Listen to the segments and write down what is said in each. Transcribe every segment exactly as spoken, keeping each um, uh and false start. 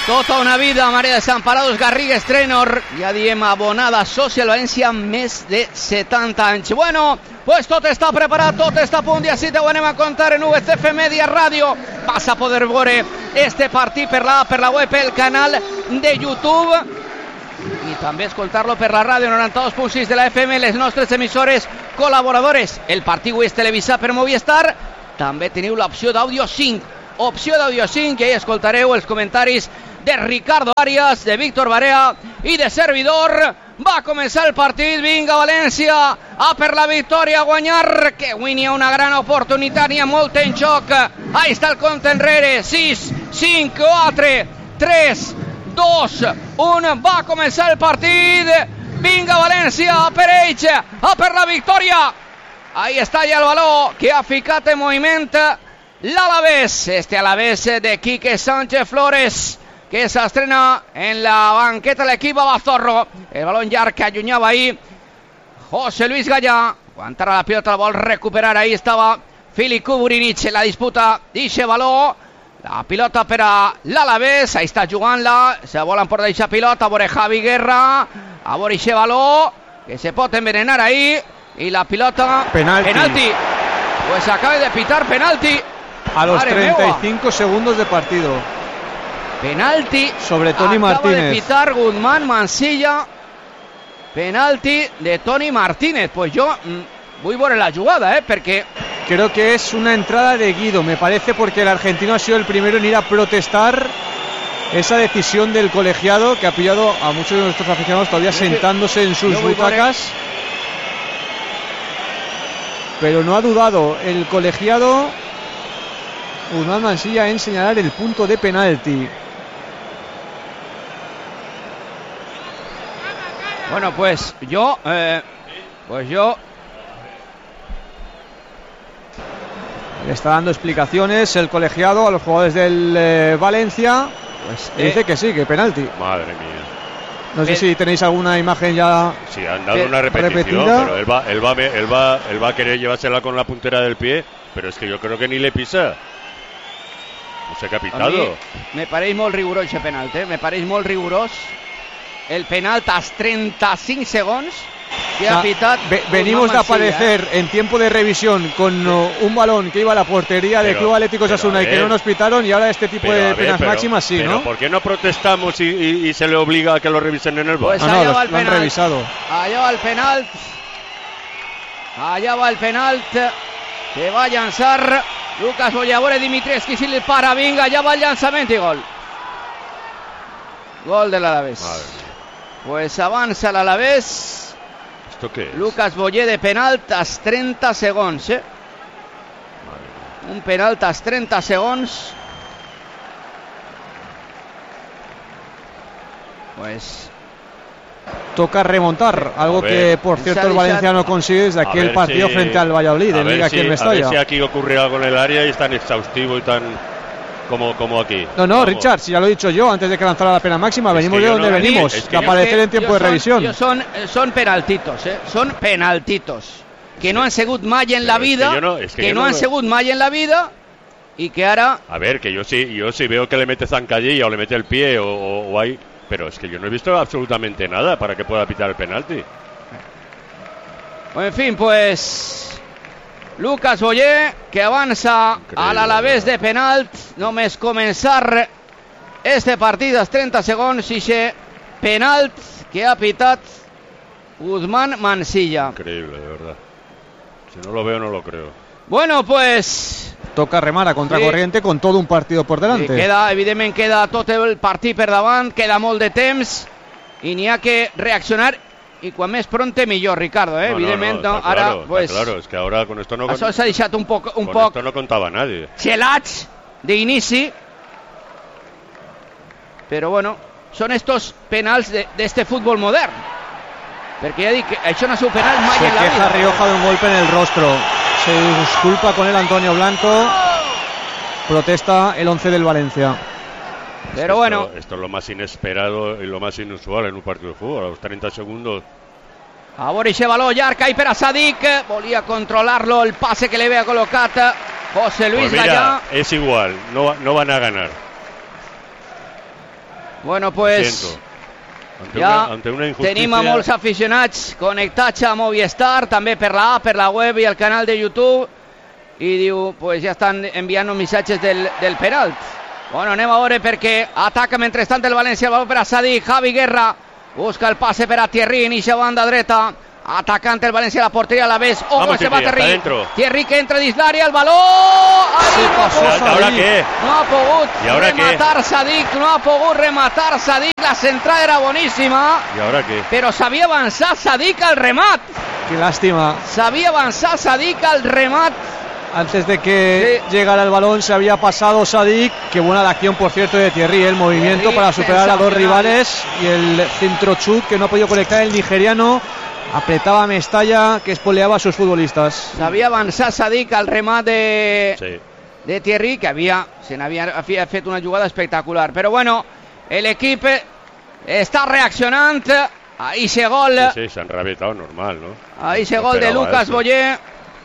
Tota una vida, Maria de Sant Palau Garrigues, Trenor, ja diem abonada Social València, més de setanta anys. Bueno, pues tot està preparat, tot està a punt i així te ho anem a contar en U V C F Media Radio. Vas a poder veure este partit per la, per la web, el canal de YouTube, i també escoltar-lo per la ràdio noranta-dos punt sis de la F M, les nostres emissores col·laboradores. El partit avui és televisat per Movistar. També teniu l'opció d'àudio cinc, opció d'àudio cinc, i ahí escoltareu els comentaris de Ricardo Arias, de Víctor Barea i de servidor. Va a començar el partit, vinga València, a per la victòria, a guanyar, que avui n'hi ha una gran oportunitat, n'hi ha molt en joc. Ahí està el compte enrere, sis, cinc, quatre, tres, dos, un, va a començar el partit, vinga València, a per ells, a per la victòria. Ahí està ja el baló que ha ficat en moviment l'Alavés, este Alavés de Quique Sánchez Flores, que s'estrena en la banqueta de l'equip Abazorro. El balón llarg que allunyava ahí José Luis Gallà. Aguantarà la pilota, la vol recuperar. Ahí estava Filip Kuburinic en la disputa d'eixe baló. La pilota per a l'Alavés, ahí està jugant-la, se vol emportar eixa pilota, a veure Javi Guerra, a veure eixe baló, que se pot envenenar ahí, i la pilota... Penalti. Penalti. Pues acaba de pitar penalti. A los Madre treinta y cinco meua. segundos de partido. Penalti sobre Toni acaba Martínez. de pitar Guzmán Mansilla. Penalti de Toni Martínez. Pues yo mmm, voy por la jugada, ¿eh? Porque creo que es una entrada de Guido, me parece, porque el argentino ha sido el primero en ir a protestar esa decisión del colegiado, que ha pillado a muchos de nuestros aficionados todavía sentándose en sus butacas. Pero no ha dudado el colegiado Guzmán Mansilla en señalar el punto de penalti. Bueno, pues yo, eh, pues yo le está dando explicaciones el colegiado a los jugadores del eh, Valencia. Pues eh, dice que sí, que penalti. Madre mía. No sé si tenéis alguna imagen ya. Sí, han dado una repetición, repetida. Pero él va, él, va, él, va, él va a querer llevársela con la puntera del pie, pero es que yo creo que ni le pisa. No sé qué ha pitado. Me pareix molt rigorós ese penalti, eh? Me pareix molt rigorós. El penalti als trenta-cinc segons que o sea, ha pitat. Ve, venimos de aparecer eh? en tiempo de revisión con sí. uh, un balón que iba a la portería del Club Atlético Osasuna y que no nos pitaron, y ahora este tipo pero, de ver, penas pero, máximas sí, pero ¿no? ¿Por qué no protestamos y, y, y se le obliga a que lo revisen en el bar? Pues ah, no, allá lo, va el lo han penal. revisado. Allá va el penal. Allá va el penal que va a llançar Lucas Boyabore. Dimitrescu si li para, vinga, allà va el llançament i gol. Gol de l'Alavés. Pues avança l'Alavés. ¿Esto qué es? Lucas Boyer de penalt als trenta segons, eh? Un penalt als trenta segons. Pues toca remontar, algo que por cierto el Valencia no consigue desde aquel partido si, frente al Valladolid en Liga aquí en Mestalla. A ver si aquí ocurre algo en el área y es tan exhaustivo y tan como, como aquí. No, no, Vamos. Richard, si ya lo he dicho yo antes de que lanzara la pena máxima, es venimos de donde no, venimos, es que de aparecer que en tiempo de son, revisión. Yo son, son penaltitos, eh? Son penaltitos que no han sigut mai en la vida, que, no, es que, que no, no han sigut mai en la vida y que ahora... A ver, que yo sí, yo sí veo que le mete zancadilla o le mete el pie o, o, o hay... Pero es que yo no he visto absolutamente nada para que pueda pitar el penalti. En fin, pues Lucas Boyer, que avança a l'Alavés de penalt. Només començar este partit als trenta segons i ese penalt que ha pitat Guzmán Mansilla. Increíble, de verdad. Si no lo veo, no lo creo. Bueno, pues... Toca remar a contracorriente sí. con todo un partido por delante. Sí, queda, evidentment queda tot el partit per davant, queda molt de temps i n'hi ha que reaccionar i quan més pronte millor, Ricardo, eh? No, evidentment no, no, ara claro, pues, claro, es que ahora con esto no con... això s'ha deixat un poc un con poc esto no contaba nadie. Xelats d'inici, però bueno, són estos penals de, de este fútbol modern, perquè ja dic que això no és un penal mai se en la vida. Se queja Rioja de un golpe en el rostro. Se disculpa con el Antonio Blanco. Protesta el once del Valencia. Pero esto, bueno, esto es lo más inesperado y lo más inusual en un partido de fútbol. A los treinta segundos. A veure ese baló llarg i per a Sadik. Volia controlar-lo, el passe que le había colocat José Luis pues mira, Gallà. es igual, no, no van a ganar. Bueno, pues ante ja una, ante una injustícia... tenim a molts aficionats connectats a Movistar, també per la app, per la web i el canal de YouTube, i diu, pues ja estan enviant missatges del, del penalt. Bueno, anem a veure perquè ataca mentrestant el València, el baló per a Sadik, Javi Guerra busca el passe per a Thierry, inicia banda dreta, atacante el València a la porteria a la vez, ojo, Vamos, se va Thierry, Thierry, dentro. Thierry que entra dins l'àrea, el baló, ahí no ha pogut, ¿Ahora qué? no ha pogut ¿Y ahora rematar qué? Sadik, no ha pogut rematar Sadik, la centrada era boníssima, ¿Y ahora qué? però s'havia avançat Sadik al remat, Qué lástima. s'havia avançat Sadik al remat. Antes de que Sí. llegara el balón se había pasado Sadik. Qué buena la acción, por cierto, de Thierry. El movimiento Thierry, para superar a dos sensacional. rivales. Y el centro chut que no ha podido conectar el nigeriano. Apretaba a Mestalla, que espoleaba a sus futbolistas. S'havia avançat Sadik al remat de, Sí. de Thierry, que havia, se n'havia havia fet una jugada espectacular. Però bueno, l'equip està reaccionant. Ahí se gol. Sí, sí, se han rabietado normal, ¿no? Ahí se No gol de esperaba Lucas eso. Boyer.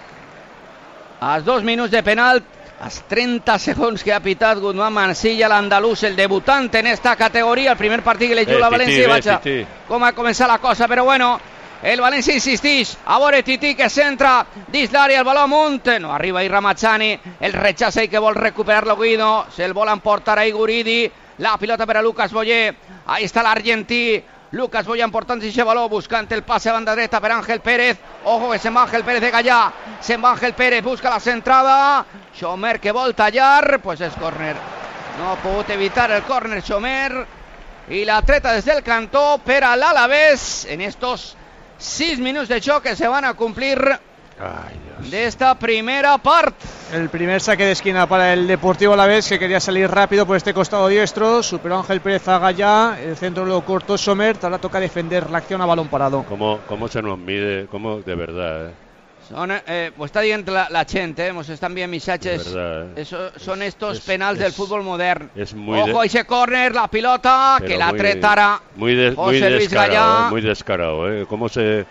Als dos minuts de penal, als trenta segons que ha pitat Guzmán Mansilla, l'andalús, el debutant en esta categoria, el primer partit que li juga Eh, la Tití, València, eh, vaig a Tití. com ha començat la cosa, però bueno, el València insistix, a veure Tití que centra dins l'àrea, el baló amunt, no arriba ahí Ramazzani, el rechaza i que vol recuperar-lo Guido, se'l vol emportar ahí Guridi, la pilota per a Lucas Boyer, ahí està l'argentí, Lucas Boyer emportant aquest baló, buscant el passe a banda dreta per Ángel Pérez, ojo que se'n va Ángel Pérez de Gallà, se'n va Ángel Pérez, busca la centrada, Xomer que vol tallar, pues és córner, no ha pogut evitar el córner Xomer, i la treta des del cantó per a l'Alavés, en estos sis minuts de xoc que se van a cumplir Ay, Dios. de esta primera part. El primer saque de esquina para el Deportivo Alavés, que quería salir rápido por este costado diestro. Superó Ángel Pérez a Gallá. El centro lo cortó Sommer. Ahora toca defender la acción a balón parado. ¿Cómo, cómo se nos mide? ¿Cómo, de verdad, eh? Son, eh, ho està dient la, la gent, eh? Mos estan enviant missatges. De verdad, eh. Eso, son estos es- penals es- del fútbol modern. es muy Ojo, de- ese córner, la pilota, Pero que la muy- tretara Muy, de- muy José Luis descarado, Gallá. eh, muy descarado, ¿eh? ¿Cómo se,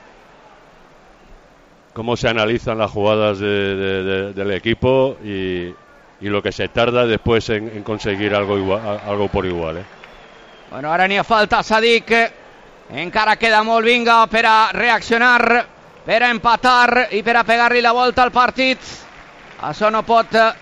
cómo se analizan las jugadas de- de- de- del equipo y, y lo que se tarda después en, en conseguir algo, igual, a- algo por igual, eh? Bueno, ara n'hi ha falta a Sadik. Encara queda molt vinga per a reaccionar, per a empatar i per a pegar-li la volta al partit. Això no pot eh,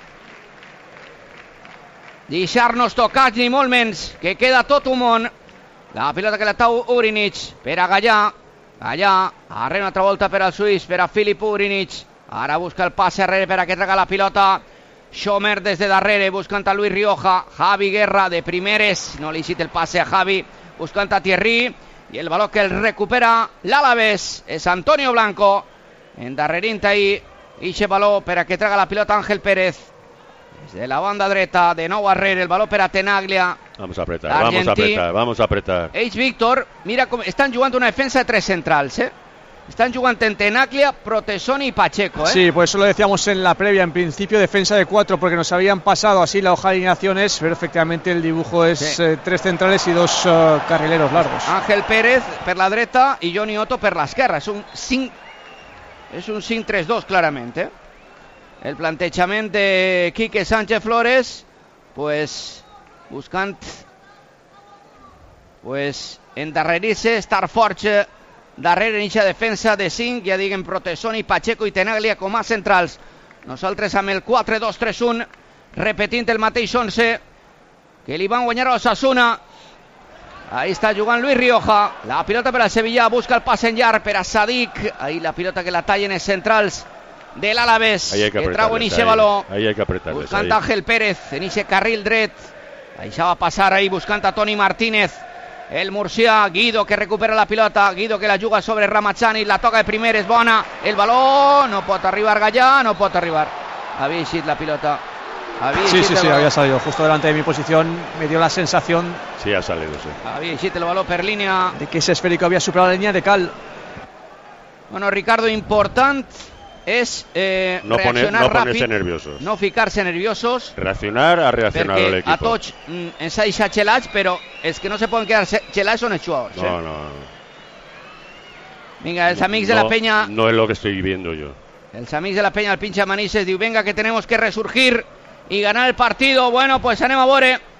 deixar-nos tocats ni molt menys, que queda tot un món. La pilota que la tau Urinic per a Gallà. Gallà, arrere una altra volta per al suís, per a Filip Urinic. Ara busca el passe arrere per a que traga la pilota. Xomer des de darrere, buscant a Luis Rioja. Javi Guerra de primeres, no li cita el passe a Javi, buscant a Thierry. I el baló que el recupera l'Alavés és Antonio Blanco. Endarrerint ahí, ixe baló per a que traga la pilota Ángel Pérez. Des de la banda dreta, de nou arrere, el baló per a Tenaglia. Vamos a apretar, vamos a Argentí. apretar, vamos a apretar. Ells, Víctor, mira com estan jugant una defensa de tres centrals, eh? Están jugando en Tenaglia, Protesoni y Pacheco, ¿eh? Sí, por eso lo decíamos en la previa. En principio defensa de cuatro, porque nos habían pasado así la hoja de alineaciones, pero efectivamente el dibujo es Sí. eh, tres centrales y dos uh, carrileros largos. Ángel Pérez per la dreta y Johnny Otto per l'esquerra. És un cinc és un cinc tres dos claramente. El plantejament de Quique Sánchez Flores, pues buscant pues endarrerir-se, estar forts darrere en eixa defensa de cinc, ja diguem Protesoni, Pacheco i Tenaglia com a centrals. Nosaltres amb el quatre dos tres un, repetint el mateix onze que li van guanyar a Osasuna. Ahí está jugant Luis Rioja, la pilota per al Sevilla, busca el pas en llarg per a Sadik, ahí la pilota que la tallen els centrals de l'Alavés, Ahí hay que que trauen apretarles, eixe ahí, baló, ahí hay que apretarles. buscant ahí. Ángel Pérez en eixe carril dret, deixava passar ahí buscant a Toni Martínez, el murcià, Guido que recupera la pilota, Guido que la juga sobre Ramazzani, la toca de primer, és bona, el baló, no pot arribar Gallà, no pot arribar, havia eixit la pilota. Havia Sí, eixit sí, el sí, baló. había salido justo delante de mi posición. Me dio la sensación Sí, ha salido, sí. Havia eixit el baló per línia. de que ese esférico había superado la línea de cal. Bueno, Ricardo, important és eh, No, poner, reaccionar no ràpid, ponerse nerviosos. no ficar-se nerviosos, Reaccionar a reaccionar el perquè equipo. a tots mm, ens ha deixat gelats, però els que no se poden quedar se- gelats són els jugadors. No, Eh? no, no. Vinga, els amics de la No, penya, No es lo que estoy viendo yo. els amics de la penya, el pincha Manises diu, venga que tenemos que resurgir y ganar el partido. Bueno, pues anem a veure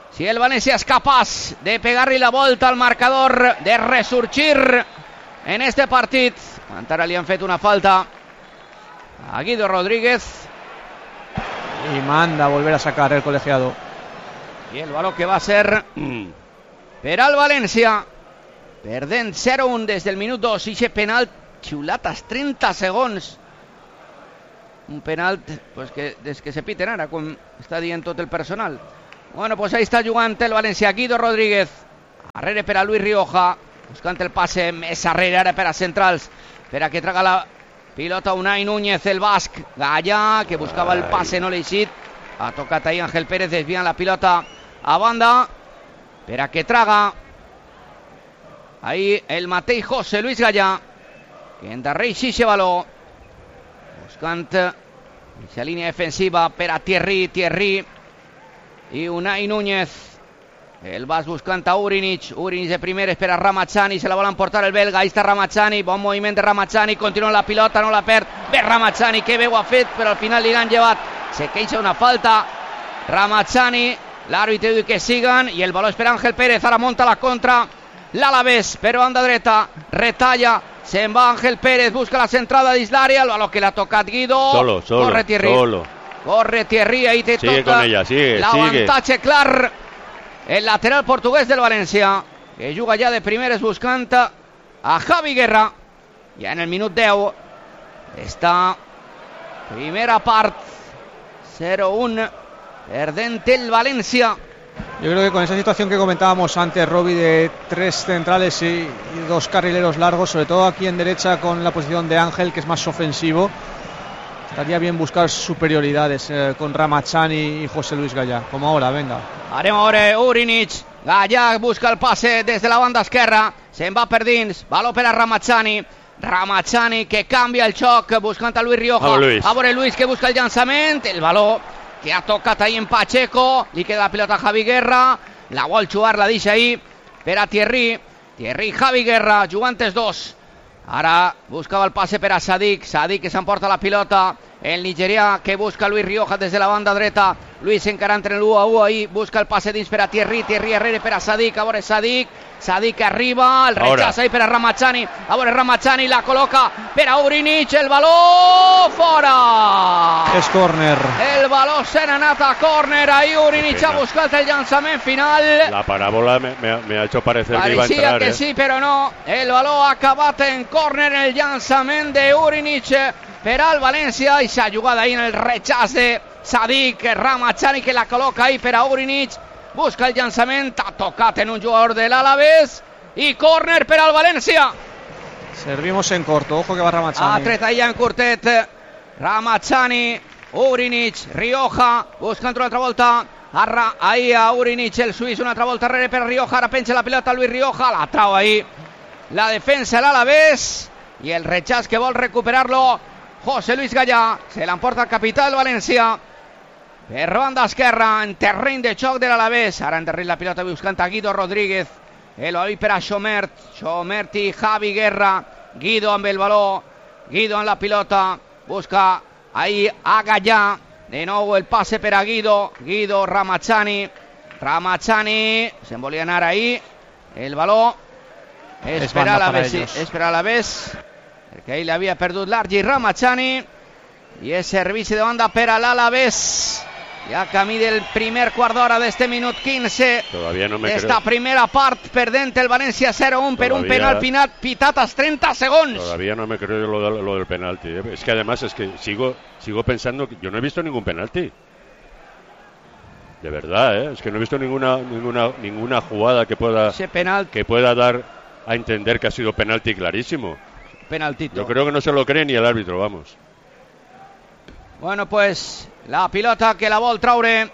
si el València es capaz de pegar-li la volta al marcador, de resurgir en este partit. Encara li han fet una falta a Guido Rodríguez. Y manda a volver a sacar el colegiado. I el baló que va ser per al València, perdent zero un des del minut dos. Ixe penal xiulat als trenta segons. Un penal pues, que des que se piten ara, com està dient tot el personal. Bueno, pues ahí està jugant el València. Guido Rodríguez, arrere per a Luis Rioja, buscant el passe més arrere ara per a centrals, per a que traga la pilota Unai Núñez, el basc. Gallà, que buscava el passe, no l'ha eixit. Ha tocat ahí Ángel Pérez, desviant la pilota a banda, per a que traga ahí el mateix José Luis Gallà, que endarreix ixe baló, buscant ixa línia defensiva per a Thierry, Thierry i Unai Núñez. El vas buscant a Urinic, Urinic de primer, espera Ramachani, se la volen portar el belga, ahí està Ramachani, bon moviment de Ramachani, continua la pilota, no la perd, ve Ramachani, que bé ho ha fet, però al final li han llevat, se queixa una falta, Ramachani, l'àrbitre diu que siguen, i el baló és per Ángel Pérez, ara monta la contra, l'Alavés, per banda dreta, retalla, se'n va Ángel Pérez, busca la centrada dins l'àrea, el baló que l'ha tocat Guido, solo, solo, corre Thierry, solo. corre Thierry, ahí té sigue tot con ella, sigue, l'avantatge sigue. clar. El lateral portuguès del València, que juga ja de primeres buscant a Javi Guerra. Ja en el minut deu està primera part, zero un, perdent el València. Yo creo que con esa situación que comentábamos antes, Roby, de tres centrales y, y dos carrileros largos, sobre todo aquí en derecha con la posición de Ángel, que es más ofensivo, estaría bien buscar superioridades eh, con Ramachani y José Luis Gallà, como ahora, venga. Harem veure Urinic, Gallà busca el passe des de la banda esquerra, se'n va per dins, baló per a Ramachani, Ramachani que canvia el xoc buscant a Luis Rioja, a, Luis. a veure Luis que busca el llançament, el baló que ha tocat ahí en Pacheco, li queda la pilota a Javi Guerra, la vol jugar, la deixa ahí per a Thierry, Thierry Javi Guerra, jugant els dos. Ara buscava el passe per a Sadik, Sadik que s'emporta la pilota, el nigerià que busca Luis Rioja des de la banda dreta, Luis encarant en l'u a u ahí, busca el passe dins per a Thierry, Thierry arrere per a Sadik, a veure Sadik, Sadik arriba, el rechaça ahí per a Ramachani, a veure Ramachani la col·loca per a Urinic, el baló fora! És córner. El baló se n'ha anat a córner, ahí Urinic ha buscat el llançament final. La parábola me, me, me ha hecho parecer que iba a Parecía entrar. que eh. sí, però no, el baló ha acabat en córner, el llançament de Urinic per al València, i s'ha jugat ahí en el rechaç de Sadik, Ramachani que la col·loca ahí per a Urinic, busca el llançament, ha tocat en un jugador de l'Alavés i córner per al València. Servimos en corto, ojo que va Ramachani. Ha tret allà en curtet Ramachani, Urinic, Rioja, buscant una altra volta, Arra, ahí a Urinic, el suís, una altra volta darrere per Rioja, ara penja la pilota Luis Rioja, la trau ahí la defensa de l'Alavés, i el rechaç que vol recuperar-lo José Luis Gallà, se l'emporta el capità del València, per banda esquerra, en terreny de xoc de l'Alavés, ara endarrere la pilota buscant a Guido Rodríguez, el baló per a Xomert, Xomert i Javi Guerra, Guido amb el baló, Guido en la pilota, busca ahí a Gallà, de nou el passe per a Guido, Guido, Ramachani, Ramachani, se'n volia anar ahí, el baló, és per a l'Alavés, sí, és per a l'Alavés, perquè ell havia perdut l'Argi Ramachani, i és servici de banda per a l'Alavés. Ja camí del primer quart d'hora d'este minut quinze no d'esta primera part, perdent el València zero un per un penal pinat, pitat als treinta segons. Todavía no me creo lo, de, lo del penalti. ¿eh? Es que además es que sigo, sigo pensando que yo no he visto ningún penalti. De verdad, ¿eh? Es que no he visto ninguna, ninguna, ninguna jugada que pueda, que pueda dar a entender que ha sido penalti clarísimo. Penaltito. Yo creo que no se lo cree ni el árbitro, vamos. Bueno, pues la pilota que la vol traure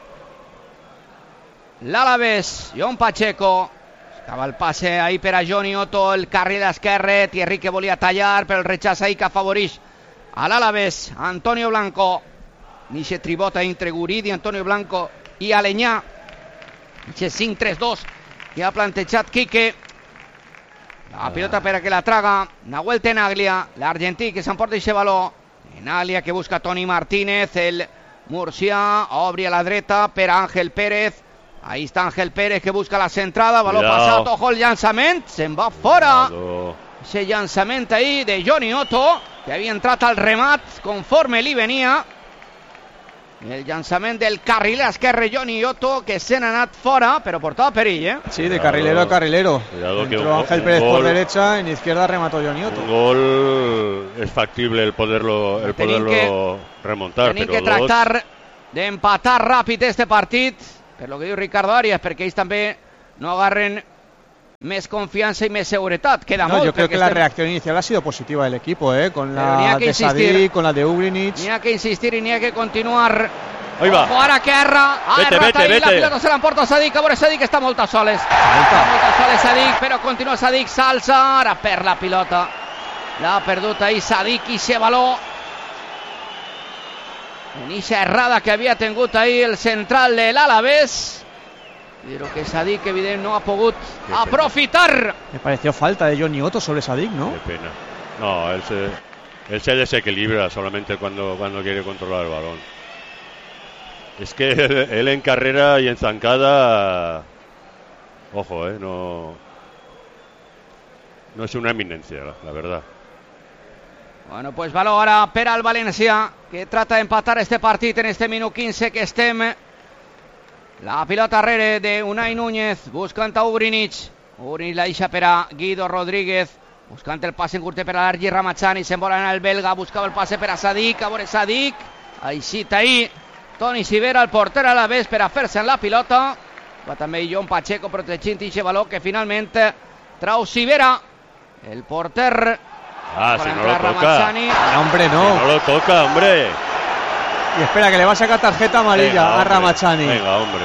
l'Alavés, Jon Pacheco, estava el passe ahí per a Johnny Otto, el carril esquerre, Thierry que volia tallar, però el rechaç ahí que afavoreix a l'Alavés, Antonio Blanco, nixe tribota entre Guridi, Antonio Blanco i Alenyà, nixe cinc tres dos que ha plantejat Quique, la pilota per a que la traga Nahuel Tenaglia, l'argentí que s'emporta aquest baló, Tenaglia que busca Toni Martínez, el murcià obri a la dreta per a Ángel Pérez, Ahí està Ángel Pérez, que busca la centrada, baló Cuidado. passat, ojo el llançament, se'n va fora. Cuidado. Ese llançament ahí de Johnny Otto, que havia entrat al remat conforme li venia. El llançament del carriler esquerre Johnny Otto, que se n'ha anat fora, però portava perill, eh? Sí, de carrilero a carrilero. Cuidado que Entró un, Ángel un Pérez gol, por derecha, en izquierda remató Johnny Otto. Un gol es factible el poderlo, el Tenim poderlo remontar, Tenim però que tractar d'empatar ràpid este partit, per lo que diu Ricardo Arias, perquè ells també no agarren més confiança i més seguretat. Queda No, molt. yo creo que perquè la estem- reacción inicial ha sido positiva del equipo, ¿eh? Con Pero ni la hay que de insistir. Sadik, con la de Ugrinic. N'hi ha que insistir i n'hi ha que continuar. Ahí va. Ojo, ara que erra. Ha Vete, errat vete, ahí, la vete. pilota se l'emporta Sadik. A veure, Sadik està molt a soles. Està molt a soles Sadik, però continua Sadik, s'alça. Ara perd la pilota. L'ha perdut ahí Sadik i se való. En eixa errada que havia tingut ahí el central de l'Alavés. Però que Sadik, evident, no ha pogut pena. aprofitar. Me pareció falta de Johnny Otto sobre Sadik, ¿no? Qué pena. No, él se, él se desequilibra solamente cuando, cuando quiere controlar el balón. Es que él, él en carrera y en zancada, ojo, eh, no, no es una eminencia, la, la verdad. Bueno, pues valor ara per al València, que trata d'empatar este partit en este minut quinze que estem. La pilota darrere de Unai Núñez, buscant a Ugrinic. Ugrinic la deixa per a Guido Rodríguez, buscant el passe en curte per a l'Argi Ramachani, se'n vol anar el belga, buscava el passe per a Sadik, a veure Sadik, aixita ahí, Toni Sivera, el porter a la vez per a fer-se en la pilota, va també John Pacheco protegint aquest valor que finalment trau Sivera, el porter. Ah, para si no lo entrar toca. Ramachani. No, hombre, Si no. no lo toca, hombre. Y espera, que le va a sacar tarjeta amarilla Venga, a hombre. Ramachani. Venga, hombre.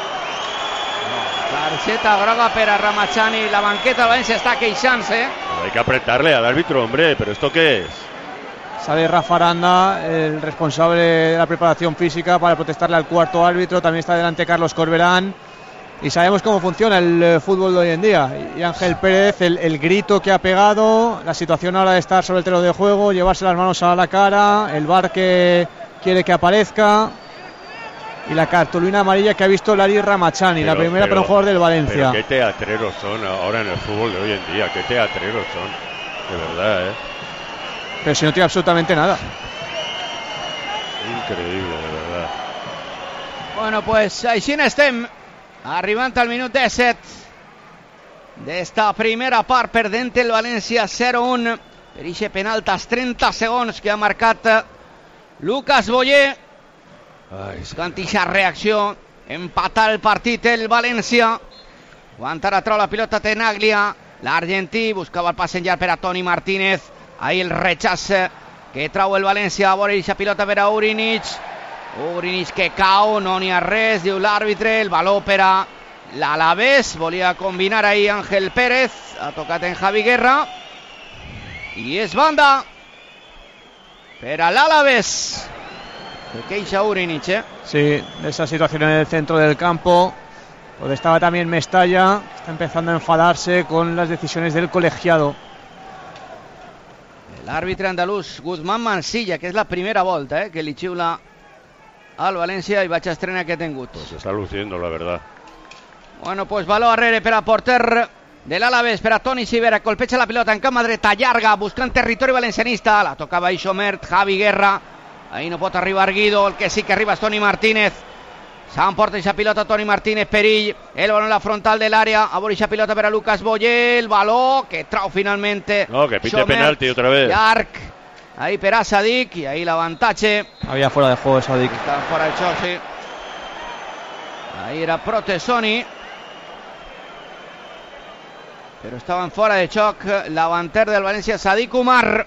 Targeta groga per a Ramachani, la banqueta del València està queixant-se. Pero hay que apretarle al árbitro, hombre. ¿Pero esto qué es? Sale Rafa Aranda, el responsable de la preparación física, para protestarle al cuarto árbitro. También está delante Carlos Corberán. Y sabemos cómo funciona el eh, fútbol de hoy en día. Y Ángel Pérez, el, el grito que ha pegado, la situación ahora de estar sobre el terreno de juego, llevarse las manos a la cara, el V A R que quiere que aparezca, y la cartulina amarilla que ha visto Lari Ramachani, la Pero- primera para un pero- jugador del Valencia. Pero qué teatreros son ahora en el fútbol de hoy en día. Qué teatreros son. De verdad, ¿eh? Pero si no tiene absolutamente nada. Increíble, de verdad. Bueno, pues així n'estem, arribant al minut disset d'esta primera part, perdent el València zero un per ixe penalt als trenta segons que ha marcat Lucas Boyer. Buscant ixa reacció, empatar el partit el València. Quan ara trau la pilota Tenaglia, l'argentí buscava el passe en llarg per a Toni Martínez. Ahí el rechaç que trau el València, a veure ixa pilota per a Ugrinic. Ugrinic que cau, no n'hi ha res, diu l'àrbitre, el valor per a l'Alavés, volia combinar ahí Ángel Pérez, ha tocat en Javi Guerra, i és banda per a l'Alavés, que queixa Ugrinic, eh? Sí, de esa situación en el centro del campo, donde estaba también Mestalla, está empezando a enfadarse con las decisiones del colegiado. L'àrbitre andalús Guzmán Mansilla, que és la primera volta eh, que li xiula al València i vaig estrenar que ha tingut. Pues se está luciendo, la verdad. Bueno, pues valor darrere per a porter de l'Alavés, per a Toni Sivera, colpeja la pilota en cama dreta llarga, buscant territori valencianista, la tocava Ixomert, Javi Guerra, ahí no pot arribar Guido, el que sí que arriba és Toni Martínez, s'emporta aquesta pilota Toni Martínez, perill, el balón en la frontal de l'àrea, a veure aquesta pilota per a Lucas Boyer, el baló que trau finalmente No, que pite Ixomert, penalti otra vez. llarg, ahí per a Sadik, i ahí l'avantatge. Había fuera de juego Sadik. Está fuera el choc, sí. Ahí era Protesoni. Pero estaban fuera de choc. L'avanter del València, Sadik Umar.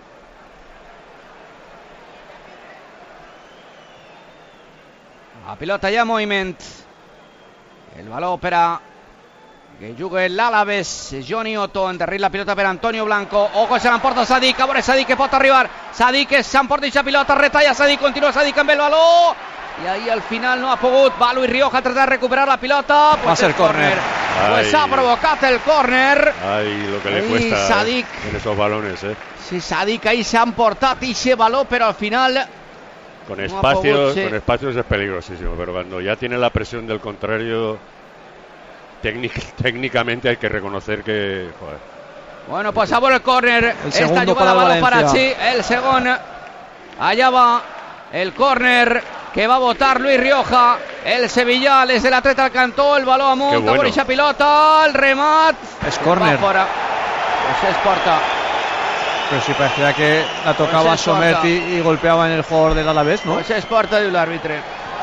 La pilota ja en moviment. El baló per a que juga l'Alavés, Johnny Otto, enderrit la pilota per Antonio Blanco, ojo, se l'emporta Sadik, a veure Sadik que pot arribar, Sadik que s'emporta aquesta pilota, retalla Sadik, continua Sadik amb el baló, i ahí al final no ha pogut, va Luis Rioja, trata de recuperar la pilota, pues va a ser córner. Pues ha provocat el córner. Ay, lo que le Ahí cuesta Sadik. en esos balones, ¿eh? Sí, Sadik ahí s'ha emportat aquest baló, però al final con espacios, con espacios es peligrosísimo, pero cuando ya tiene la presión del contrario, técnic, técnicamente hay que reconocer que, joder. Bueno, pues a por el córner. Esta jugada balón para Chi, el segundo. Allá va el córner que va a votar Luis Rioja. El Sevilla, desde el atleta al cantó, el balón a monta, bueno. Borisha pilota, el remat. Es córner. Pues es porta. Pero sí parecía que la tocaba pues Sommer y, y golpeaba en el jugador del Alavés, ¿no? Pues es porta del árbitro.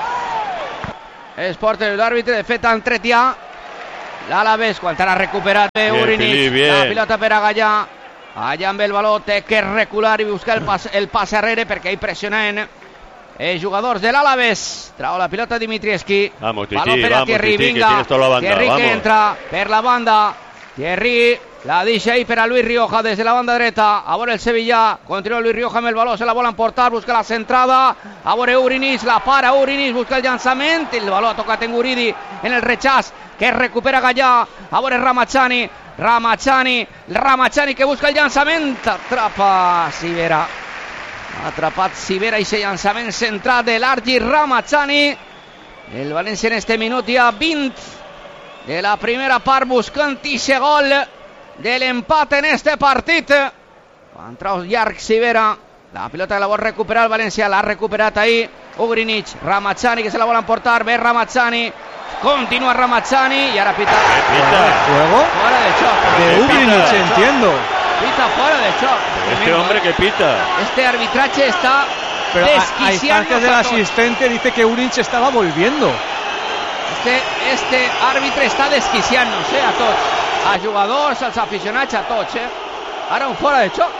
Es porta del árbitro, de fet Entretia. L'Alavés, quan t'ha recuperat bé Urinic, la pilota per a Gallà. Allà amb el baló té que recular i buscar el pas, el pas arrere perquè hi pressionen els jugadors de l'Alavés. Trau la pilota Dimitrievski. Vamos, Titi, baló per a vamos, Thierry, Titi, vinga. Banda, Thierry vamos. que entra per la banda. Thierry la deixa ahí per a Luis Rioja des de la banda dreta. A veure el Sevilla, continua Luis Rioja amb el baló, se la volen portar, busca la centrada. A veure Urinic, la para Urinic, busca el llançament. El baló ha tocat en Guridi en el rechaç, que recupera Gallà. A veure Ramachani, Ramachani, Ramachani que busca el llançament. Atrapa Sivera. Ha atrapat Sivera i ese llançament centrat de l'Argi Ramachani. El València en este minut ja vint de la primera part buscant ese gol de l'empat en este partit. Ha entrat llarg Sivera. La pilota que la vol recuperar el València, l'ha recuperat ahir Ugrinic. Ramachani que se la volen portar, ve Ramachani. Continúa Ramachani y ahora pita. ¿Juego? Fuera de choque. De Ugrinic, entiendo. Pita fuera de choque. Este hombre que pita. Este arbitraje está Pero desquiciando. a, a instancias del asistente dice que Ugrinic estaba volviendo. Este, este árbitro està desquiciant-nos, eh, a tots. A jugadors, als aficionats, a tots, eh. Ara un fora de xoc.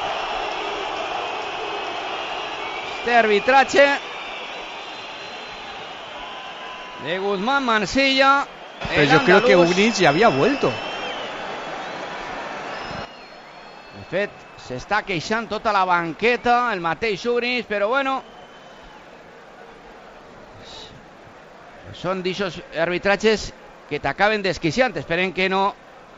Este arbitratge de Guzmán Mansilla. Pero yo creo que Ugrinic ya había vuelto. De fet, s'està queixant tota la banqueta, el mateix Ugrinic, però bueno, són d'aixòs arbitratges que t'acaben desquiciant. Esperen que no.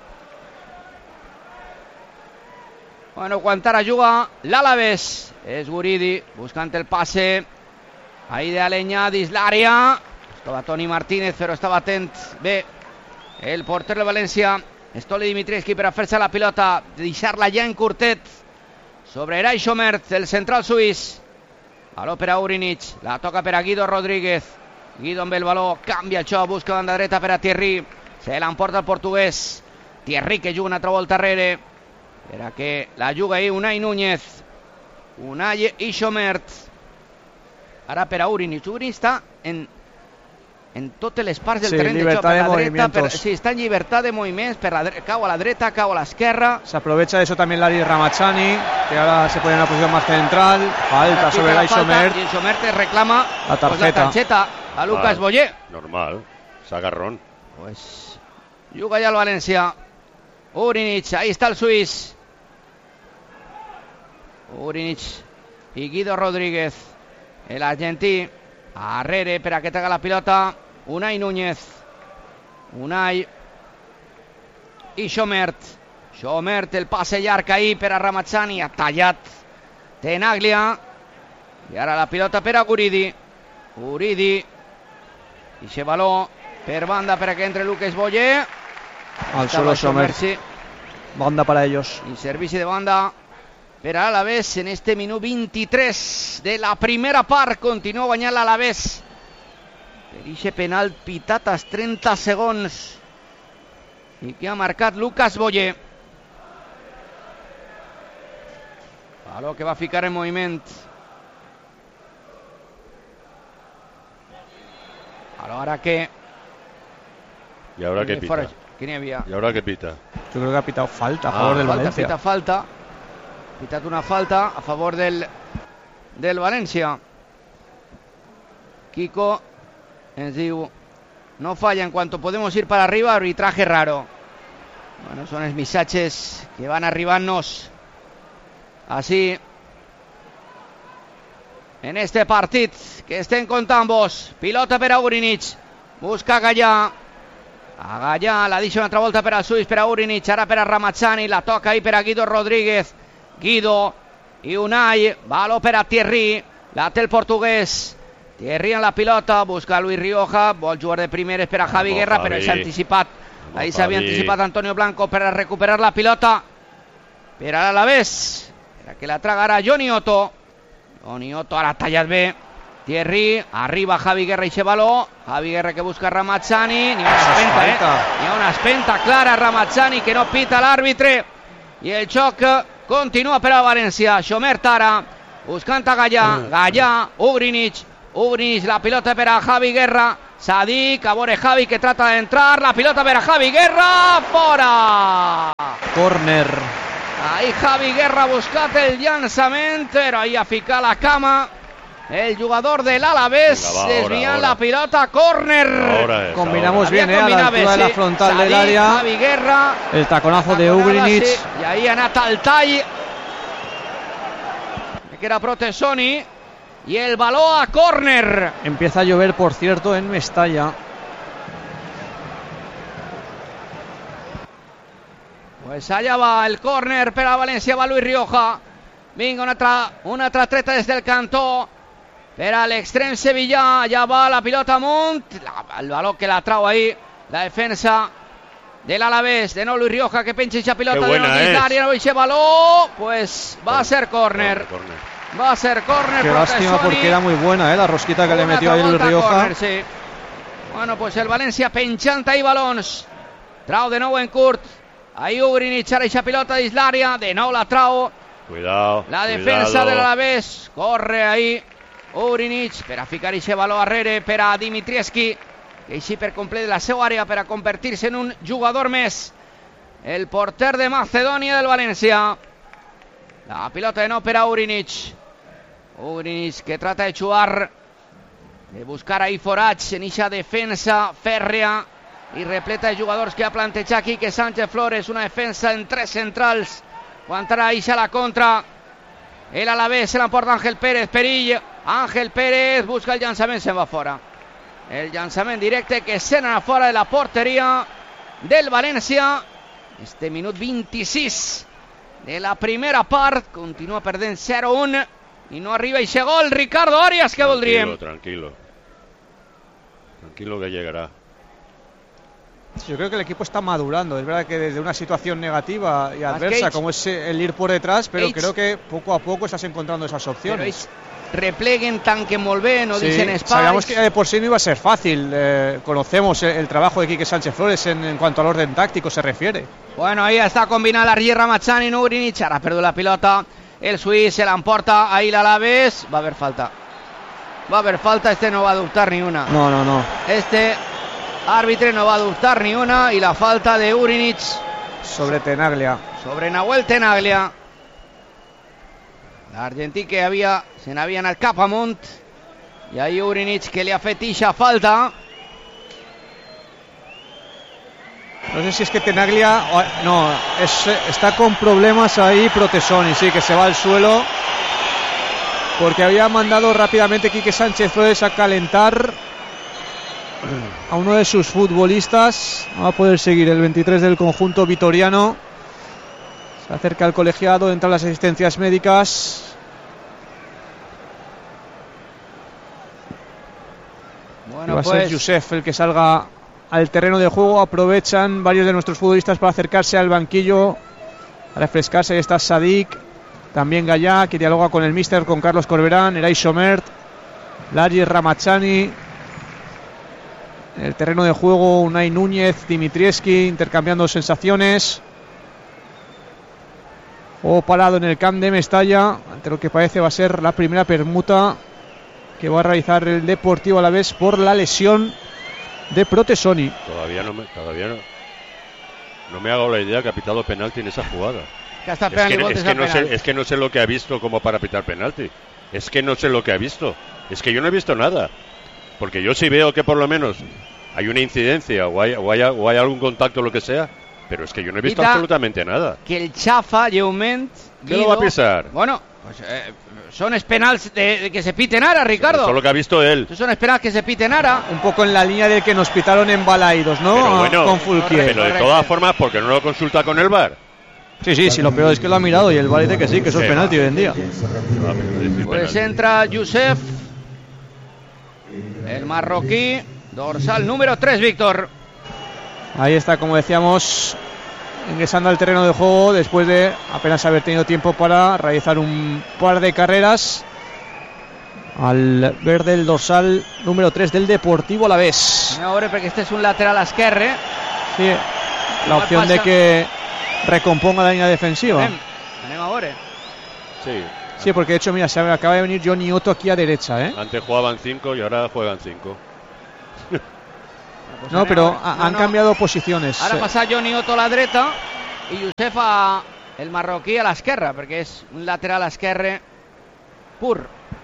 Bueno, quan ara juga l'Alavés, és Guridi buscant el passe ahí de Aleñà dins l'àrea. Estava Toni Martínez, però estava atent bé el porter de València, Stoli Dimitrievski, per a fer-se la pilota, deixar-la ja en curtet sobre Eray Somert, el central suís. Baló per a Urinic, la toca per a Guido Rodríguez. Guido amb el baló, canvia el xoc, busca banda dreta per a Thierry, se l'emporta el portuguès. Thierry que juga una altra volta darrere per a que la juga ahí Unai Núñez. Unai i Somert. Ara per a Urinic. Urinic està en en totes les parts del sí, terreny de joc, per per la la dreta, per, sí, està en llibertat de moviments, per la dre- cau a la dreta, cau a l'esquerra. Se aprovecha de eso también Lari Ramachani, que ahora se pone en una posición más central. Falta Aquí sobre la el falta, Somert. y el Somert reclama La pues, la tarjeta. tarjeta a Lucas Ah, Boyer. Normal, es agarrón. Pues juga ya el Valencia. Urinic, ahí está el suís. Urinic y Guido Rodríguez, el argentí. Arrere per a que traga la pilota Unai Núñez. Unai i Somert. Somert, el passe llarg ahí per a Ramachani, ha tallat Tenaglia. I ara la pilota per a Guridi. Guridi. I se baló per banda per a que entre Lucas Boyer. Al suelo Somert. Sí. Banda para ellos. I servici de banda per a l'Alavés en este minut vint-i-tres de la primera part. Continua guanyant l'Alavés per ixe penal pitat als trenta segons i que ha marcat Lucas Boyer. Baló que va ficar en moviment. Baló ara que ¿Y ahora qué pita? ¿Quién había? ¿Y ahora qué pita? Yo creo que ha pitado falta a Ah, favor del Falta, Valencia. pita falta. Pitat una falta a favor del, del València. Kiko ens diu: no falla en cuanto podemos ir para arriba, arbitraje raro. Bueno, son els missatges que van arribant-nos así en este partit que estem contant vos. Pilota per a Urinic, busca Gallà. A Gallà la deixa una altra volta per al suís, per a Urinic, ara per a Ramachani, la toca ahí per a Guido Rodríguez. Guido i Unai, baló per a Thierry, la té el portuguès, Thierry en la pilota, busca a Luis Rioja, vol jugar de primer, espera Javi Vamos, Guerra, Javi. però s'ha anticipat. Vamos, Ahí s'havia Javi. anticipat Antonio Blanco per a recuperar la pilota. Per a l'Alavés, per a que la tragarà Johnny Otto. Johnny Otto ara tallat bé. Thierry, arriba Javi Guerra i Chevaló. Javi Guerra que busca Ramazzani. Ni una espenta, eh? Ni una espenta clara Ramazzani que no pita l'àrbitre. I el xoc continua per a València. Xomer Tara, buscant a Gallà. Gallà, Ugrinic. Ugrinic, la pilota per a Javi Guerra. Sadik, a veure Javi que trata de entrar. La pilota per a Javi Guerra. Fora! Corner. Ahí Javi Guerra ha buscat el llançament, però ahí ha ficat la cama el jugador del Alavés, Venga, va, ahora, desviant ahora. la pilota, córner. Ahora es, Combinamos ahora. bien, eh, a la Había altura combinado, de la sí. frontal del Sadik, área. Javi Guerra. El taconazo de Taconada, Ugrinic. sí, I ahí ha anat al tall. Que era Protesoni. Y el balón a córner. Empieza a llover, por cierto, en Mestalla. Pues allá va el córner per a València, va Luis Rioja. Vinga, una altra, una altra treta des del cantó per a l'extrem sevillà. Allà va la pilota amunt, la, el baló que la trau ahí la defensa de l'Alavés. De nou Luis Rioja que penja aquesta pilota. Qué buena de nou dins es. l'àrea, no eixe baló, pues va a ser córner. Corner, corner. Va a ser córner. Qué lástima, Protesoni. porque era muy buena, ¿eh? La rosquita que le Una metió ahí Luis altra volta Rioja. córner, sí. Bueno, pues el València penjant ahí balons. Trau de nou en curt. Ahí Ugrinic ara eixa pilota dins l'àrea. De nou la trau. Cuidado. La defensa cuidado. de l'Alavés. Corre ahí Ugrinic per a ficar eixe baló arrere per a Dimitrieski, que així per complet de la seva àrea per a convertir-se en un jugador més. El porter de Macedònia del València. La pilota de nou per a Ugrinic. Ugrinic que trata de jugar, de buscar ahí forats en eixa defensa fèrrea i repleta de jugadors que ha plantejat Quique Sánchez Flores. Una defensa en tres centrals. Aguantarà eixa la contra. El Alavés se l'emporta Ángel Pérez. Perill. Ángel Pérez busca el llançament, se'n va fora. El llançament directe que se n'ha fora de la porteria del València. Este minut vint-i-sis de la primera part. Continua perdent zero a un i no arriba eixe gol. Ricardo Arias, que voldríem. Tranquilo, tranquilo. Tranquilo que llegará. Yo creo que el equipo está madurando. Es verdad que desde una situación negativa y Más adversa, que como es el ir por detrás, pero Ells- creo que poco a poco estás encontrando esas Però opciones. ells repleguen, tanquen molt bé, no Sí, deixen espais. sabíamos que ya de por sí no iba a ser fácil. Eh, conocemos el, el trabajo de Quique Sánchez Flores en, en cuanto al orden táctico se refiere. Bueno, ahí està combinant l'Argir Ramazzani en Ugrinic. Ara ha perdut la pilota. El suís se l'emporta ahí l'Alavés. Va a haver falta. Va a haver falta. Este no va a dubtar ni una. No, no, no. Este árbitro no va a dubtar ni una. Y la falta de Ugrinic Sobre Tenaglia. sobre Nahuel Tenaglia. L'argentí que havia, se n'havia anat cap amunt. I ahí Ugrinic que li ha fet ixa falta. No sé si es que Tenaglia. o- No, es, está con problemas ahí Protesoni, sí, que se va al suelo. Porque había mandado rápidamente Quique Sánchez Flores a calentar a uno de sus futbolistas. No va a poder seguir el veintitrés del conjunto vitoriano. Se acerca al colegiado, entran las asistencias médicas. Bueno, Va a pues ser Youssef el que salga al terreno de juego. Aprovechan varios de nuestros futbolistas para acercarse al banquillo, a refrescarse. Ahí está Sadik, también Gallà, que dialoga con el míster, con Carlos Corberán, Eray Somert, Larry Ramazzani. En el terreno de juego Unai Núñez, Dimitrieski, intercambiando sensaciones. Juego parado en el camp de Mestalla, ante lo que parece va a ser la primera permuta que va a realizar el Deportivo Alavés por la lesión de Protesoni. Todavía no me, todavía no, no me hago la idea que ha pitado penalti en esa jugada. que està Es pegant que, voltes es, que al no penal. sé, es que no sé lo que ha visto como para pitar penalti. Es que no sé lo que ha visto. Es que yo no he visto nada. Porque yo sí veo que por lo menos hay una incidencia o hay, o hay, o hay algún contacto o lo que sea. Pero es que yo no he visto Pita absolutamente nada. Que el xafa lleument. ¿Qué lo va a pisar? Bueno, pues eh, son penals de, de que se piten ara, Ricardo. Eso es lo que ha visto él. Estos son penals que se piten ara. Un poco en la línea del que nos pitaron en Balaidos, ¿no? Pero bueno, Con Fulquier. pero de todas formas, ¿por qué no lo consulta con el V A R? Sí, sí, sí, lo peor es que lo ha mirado y el V A R dice que sí, que eso es Sí. penalti hoy en día. Pues entra Youssef. el marroquí, dorsal número tres, Víctor. Ahí está, como decíamos, ingresando al terreno de juego después de apenas haber tenido tiempo para realizar un par de carreras, al verde el dorsal número tres del Deportivo Alavés. Ahora porque este es un lateral esquerre. Sí, la opción de que recomponga la línea defensiva. Anem ahora. Sí. Sí, porque de hecho, mira, se acaba de venir Johnny Otto aquí a derecha, ¿eh? Antes jugaban cinco y ahora juegan cinco. Pues no, pero no, han no. cambiado posiciones. Ahora pasa Johnny Otto a la dreta y Youssef a el marroquí a la esquerra, porque es un lateral esquerre pur.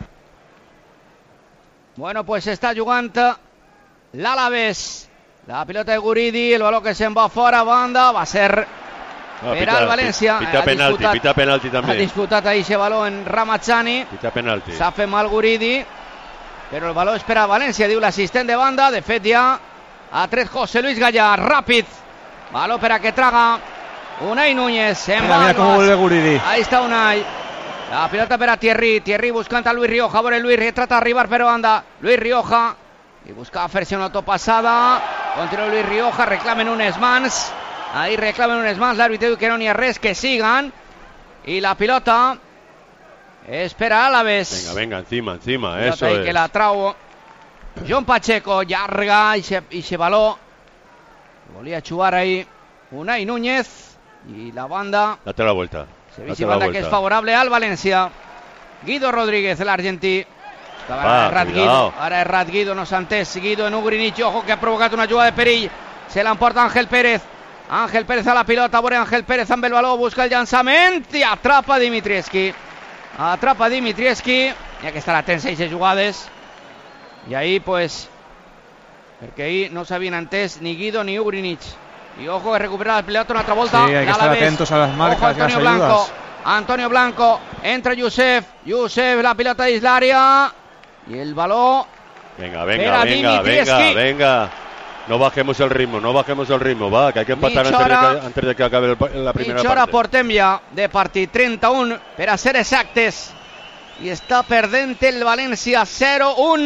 Bueno, pues está jugant l'Alavés. La pilota de Guridi, el balón que se'n va fora, banda, va ser No, per pita, al València. Pita, pita penalti, disputat, pita penalti ha també. disputat ahir ese baló en Ramachani. Pita penalti. S'ha fet mal Guridi, però el baló és per a València, diu l'assistent de banda. De fet, ja ha tret José Luis Gallà, ràpid. Baló per a que traga Unai Núñez. Se'n Mira, va. mira cómo vuelve Guridi. Ahí está Unai. La pilota per a Thierry. Thierry buscant a Luis Rioja. Veure Luis, trata d'arribar per banda. Luis Rioja. I buscava fer-se una autopassada. Continua Luis Rioja. Reclamen unes mans. Ahí reclamen unes mans. L'àrbitre diu que no n'hi ha res, que sigan. I la pilota és per a Alavés. Venga, venga, encima, encima. Pilota Eso ahí es. que la trau John Pacheco. Llarga. I se, i se baló. Volia jugar ahí Unai Núñez. I la banda... Date la vuelta. Se Date visi la banda vuelta. que és favorable al València. Guido Rodríguez, l'argentí. Va, Ara Errat cuidao. Guido, ara Errat Guido, no s'ha entès. Guido en Ugrinich, ojo que ha provocat una jugada de perill. Se l'emporta Ángel Pérez. Ángel Pérez a la pilota, veure Ángel Pérez amb el baló, busca el llançament i atrapa Dimitrievski. Atrapa Dimitrievski. Hi ha que estar atents a aquestes jugades. I ahí, pues, perquè ahir no s'havien entès ni Guido ni Ugrinich. Y ojo que recupera la pelota una otra volta. Sí, hay que estar atentos a las marcas. Ojo Antonio y las Blanco. ayudas. Antonio Blanco. Entra Youssef. Youssef, la pilota de Islaria. Y el balón. Venga, venga, Era venga, venga, Dimitrievski. venga. No bajemos el ritmo, no bajemos el ritmo. Va, que hay que empatar antes de que, antes de que acabe el, la primera Mitja hora parte. portem ja de partit. trenta-un per a ser exactes. I està perdent el València zero un.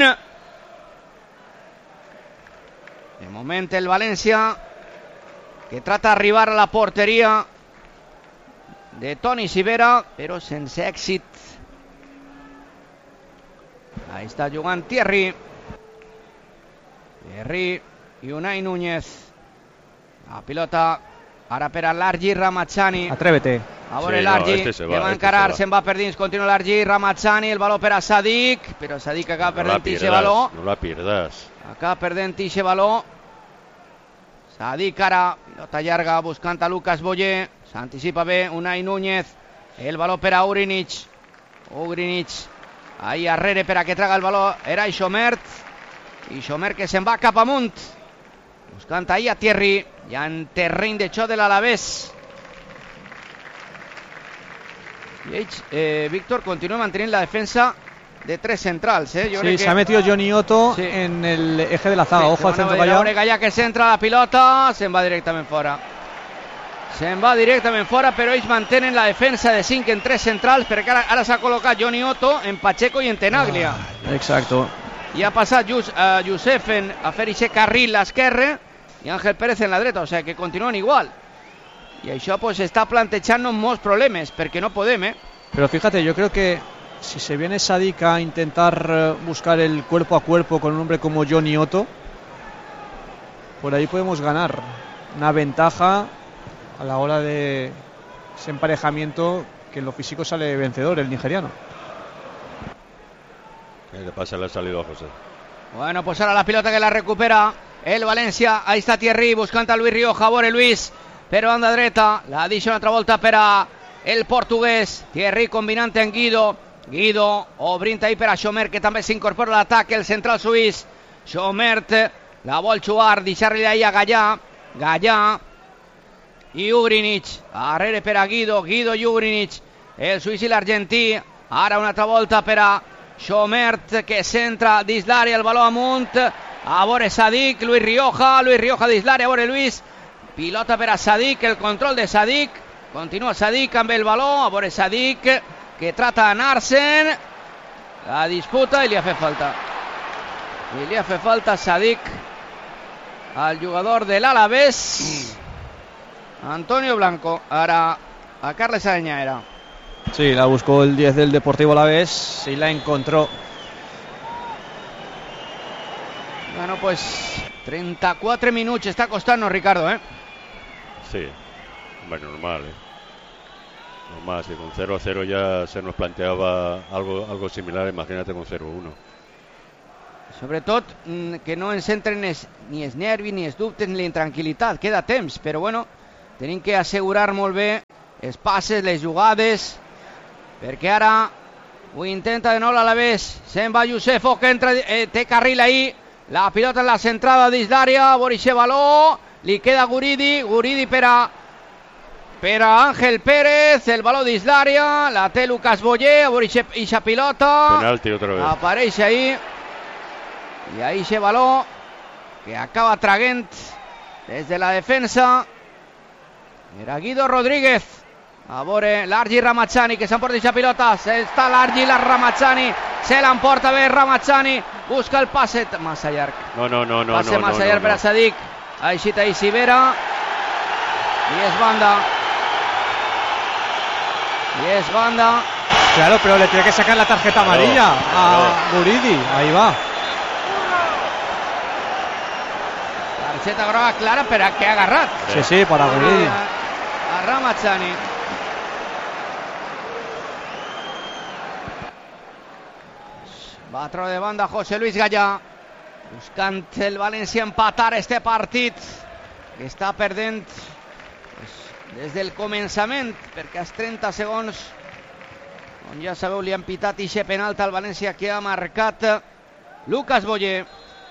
De moment el València que trata d'arribar a la porteria de Toni Sivera, però sense èxit. Ahí està jugant Thierry. Thierry i Unai Núñez. La pilota ara per a l'Argi Ramachani. Atrévete. A veure Sí, l'Argi, no, este se va, que va este encarar, se va. se'n va per dins, continua l'Argi, Ramachani, el baló per a Sadik, però Sadik acaba No la perdent ixe pierdas, baló. no la pierdas. Acaba perdent ixe baló. Sadik ara, pilota llarga, buscant a Lucas Boyer. S'anticipa bé, Unai Núñez. El baló per a Ugrinich. Ugrinich. Ahí arrere per a que traga el baló. Era Ixomert. Ixomert que se'n va cap amunt. Buscant ahí a Thierry. Ja en terreny de xoc de l'Alavés. I ells, eh, Víctor, continua mantenint la defensa de tres centrals. Eh? Jo Sí, crec se que... ha metido Johnny Otto Sí. en el eje de la zaga. Sí, Ojo al se van a centro veure, Gallà. veure Gallà que centra la pilota, se'n va directament fora. Se'n va directament fora, però ells mantenen la defensa de cinc en tres centrals, perquè ara, ara s'ha col·locat Johnny Otto en Pacheco i en Tenaglia. Ah, exacto. I ha passat Jus, uh, Youssef en, a fer aquest carril a l'esquerra i Ángel Pérez en la dreta, o sigui que continuen igual. I això pues està plantejant-nos molts problemes, perquè no podem, eh? Pero fíjate, yo creo que si se viene Sadik a intentar eh, buscar el cuerpo a cuerpo con un hombre como Johnny Otto, por ahí podemos ganar una ventaja a la hora de ese emparejamiento, que en lo físico sale vencedor el nigeriano. ¿Qué le pasa? Le ha salido a José. Bueno, pues ahora la pilota que la recupera el València. Ahí está Thierry buscant a Luis Rioja. Veure Luis, però banda dreta. La deixa una altra volta per a el portuguès. Thierry combinant en Guido. Guido obrint ahí per a Schomer, que també s'incorpora a l'atac, el central suís. Schomert la vol jugar, deixar-li ahí a Gallà. Gallà i Ugrinich. Arrere per a Guido. Guido i Ugrinich. El suís i l'argentí. Ara una altra volta per a Schomert, que centra dins l'àrea, el baló amunt. A veure Sadik, Luis Rioja. Luis Rioja dins l'àrea, a veure Luis. Pilota per a Sadik, el control de Sadik. Continua Sadik amb el baló. A veure Sadik, que trata d'anar-se'n. La disputa i li ha fet falta. Y le hace falta Sadik al jugador del Alavés, Antonio Blanco. Ahora a Carles Arañaera. Sí, la buscó el diez del Deportivo Alavés y la encontró. Bueno, pues trenta-quatre minutos está costando, Ricardo, ¿eh? Sí, bueno, normal, ¿eh? Normal, si con cero a cero ya se nos planteaba algo, algo similar, imagínate con cero a uno. Sobretot que no ens entren es, ni els nervis, ni els dubtes, ni la intranquil·litat. Queda temps, però bueno, tenim que assegurar molt bé els passes, les jugades, perquè ara ho intenta de nou l'Alavés. Se'n va Josefo, que entra, eh, té carril ahí, la pilota en la centrada dins l'àrea, Borixe baló, li queda Guridi, Guridi per a per a Ángel Pérez, el baló dins l'àrea, la té Lucas Boyer, Borixe ixa pilota, penalti otra vez, apareix ahí. Y ahí se baló que acaba traguent desde la defensa. Era Guido Rodríguez. A veure, l'Argi Ramazzani, que s'emporta aquesta pilota. Està l'Argi, la Ramazzani. Se l'emporta bé Ramazzani. Busca el passe massa llarg. No, no, no, no. Passe no, massa no, llarg no, per a Sadik. Així ahí Sivera. Y es banda. Y es banda. Claro, pero le tiene que sacar la tarjeta amarilla a Guridi. Ahí va. Targeta groga clara, pero que ha agarrat. Sí, sí, para Guridi. A, a Ramazzani. Va a treure de banda José Luis Gallà, buscant el València empatar este partit, que està perdent pues, des del començament, perquè als trenta segons, on ja sabeu, li han pitat ixe penalti al València que ha marcat Lucas Boyer.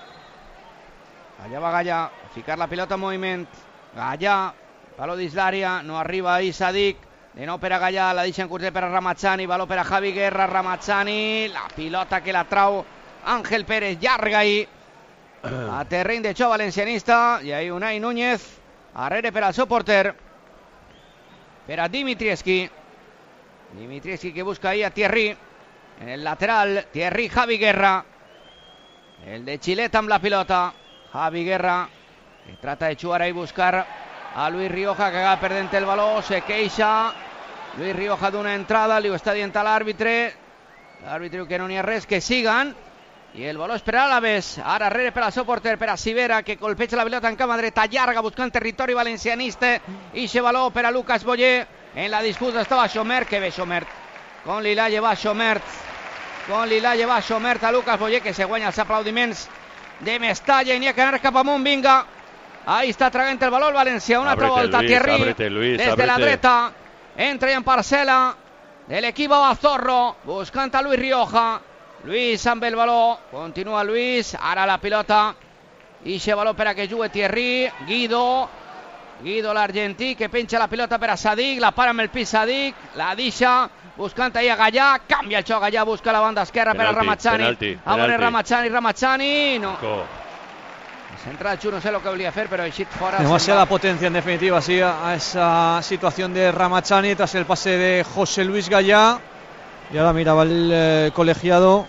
Allà va Gallà, a ficar la pilota en moviment. Gallà, baló dins l'àrea, no arriba ahí Sadik. De nou per a Gallà, la deixen curta per a Ramazzani, baló per a Javi Guerra, Ramazzani, la pilota que la trau Ángel Pérez, llarga ahí a terreny de xoc valencianista, i ahí Unai Núñez, arrere per al seu porter, per a Dimitrievski. Dimitrievski que busca ahí a Thierry, en el lateral, Thierry, Javi Guerra, el de Chileta amb la pilota, Javi Guerra, que trata de jugar ahí, buscar a Luis Rioja, que acaba perdent el baló, se queixa Luis Rioja d'una entrada, li ho està dient a l'àrbitre, l'àrbitre que no n'hi ha res, que siguen, i el baló és per a l'Alavés, ara arrere per al seu porter, per a Sivera, que colpeja la pilota en cama dreta, llarga, buscant territori valencianista, i se baló per a Lucas Boyer, en la disputa estava Xomert, que bé Xomert, con li la lleva Xomert, con li la lleva Xomert a Lucas Boyer, que se guanya els aplaudiments de Mestalla, i n'hi ha que anar cap amunt, vinga. Ahí está tragant el valor València, una altra volta, Thierry, ábrete, Luis, des de ábrete. la dreta, entra en parcel·la de l'equip Abazorro, buscant a Luis Rioja, Luis amb el baló, continua Luis, ara la pilota, ixe baló per a que jugui Thierry, Guido, Guido l'argentí, que penja la pilota per a Sadik, la para amb el pis Sadik, la deixa, buscant ahí a Gallà, canvia el xoc, Gallà busca la banda esquerra per a Ramazzani, a veure Ramazzani, Ramazzani, no. Co. Centra el Chu, no sé lo que volía hacer, pero el shit fuera. Demasiada potencia en definitiva, sí, a esa situación de Ramazzani tras el pase de José Luis Gallà. Y ahora miraba el eh, colegiado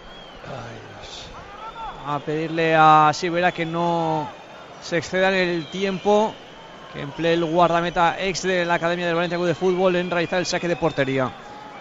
a pedirle a Sivera que no se exceda en el tiempo que emplee el guardameta ex de la Academia del Valencia Club de Fútbol en realizar el saque de portería.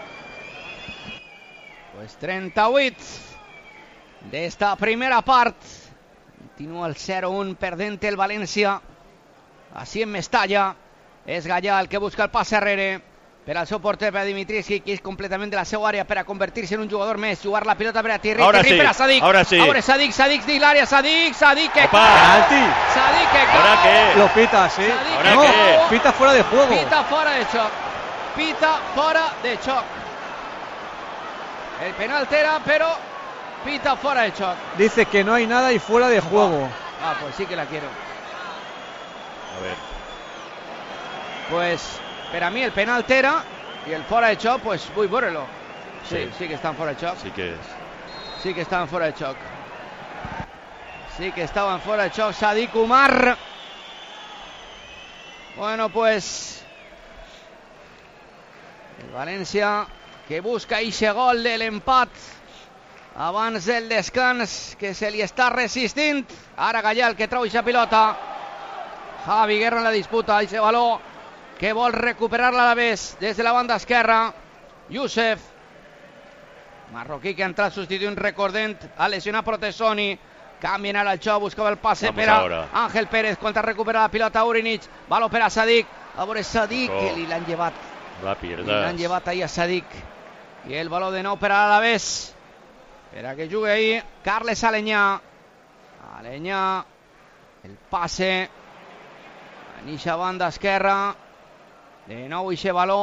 Pues trenta-vuit d'esta primera part. Continua el zero un perdent el València. Així en Mestalla. És Gallà el que busca el passe arrere per al seu porter, per a Dimitrievski, que és completament de la seva àrea per a convertir-se en un jugador més, jugar la pilota per a Thierry, ahora Thierry sí, per a Sadik, ahora sí. ahora Sadik, Sadik dins l'àrea, Sadik, Sadik que Opa. Penalti. Sadik que ¿Ahora cau. qué? Lo pita, sí. Sadik ¿Ahora que No, qué? cau. pita fuera de juego. Pita fora de xoc. Pita fora de xoc. El penalti era, però pita fora de xoc. Dice que no hay nada y fuera de juego. Ah, pues sí que la quiero. A ver. Pues, para mí el penalti era, y el fora de xoc, pues vull veure-lo. Sí, sí, Sí. que estan fora de xoc. Sí que es. Sí que estaven fora de xoc. Sí que estaven fora de xoc. Sadik Umar. Bueno, pues el València que busca ese gol del empat abans del descans, que se li està resistint. Ara Gallà, el que trau ixa pilota. Javi Guerra en la disputa, ixe baló que vol recuperar l'Alavés des de la banda esquerra. Youssef, marroquí que ha entrat substituint, recordent, ha lesionat Protesoni. Canvien ara el xoc, buscava el passe per a Ángel Pérez, quan ha recuperat la pilota Urinic, baló per a Sadik, a veure Sadik, oh. que li l'han llevat li l'han llevat ahir a Sadik, i el baló de nou per a l'Alavés, per a que jugui ahir Carles Aleñà. Aleñà, el passe en ixa banda esquerra, de nou ixe baló